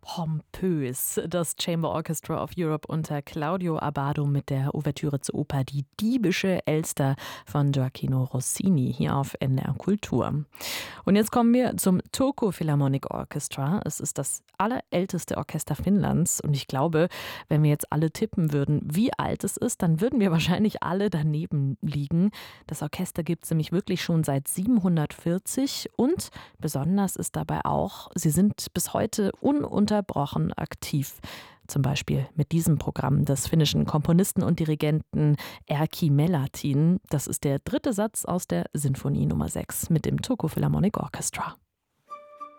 Pompös. Das Chamber Orchestra of Europe unter Claudio Abbado mit der Ouvertüre zur Oper Die diebische Elster von Gioacchino Rossini hier auf NDR Kultur. Und jetzt kommen wir zum Turku Philharmonic Orchestra. Es ist das allerälteste Orchester Finnlands und ich glaube, wenn wir jetzt alle tippen würden, wie alt es ist, dann würden wir wahrscheinlich alle daneben liegen. Das Orchester gibt es nämlich wirklich schon seit 740 und besonders ist dabei auch, sie sind bis heute ununterbrochen aktiv. Zum Beispiel mit diesem Programm des finnischen Komponisten und Dirigenten Erkki Melatin. Das ist der dritte Satz aus der Sinfonie Nummer 6 mit dem Turku Philharmonic Orchestra.